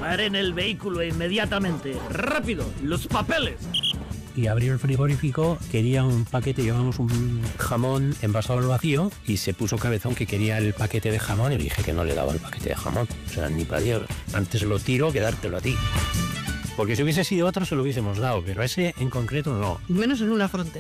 Paren el vehículo inmediatamente. ¡Rápido! ¡Los papeles! Y abrió el frigorífico, quería un paquete, llevamos un jamón envasado al vacío y se puso cabezón que quería el paquete de jamón y le dije que no le daba el paquete de jamón. O sea, ni para Dios. Antes lo tiro que dártelo a ti. Porque si hubiese sido otro se lo hubiésemos dado, pero ese en concreto no. Menos en una frontera.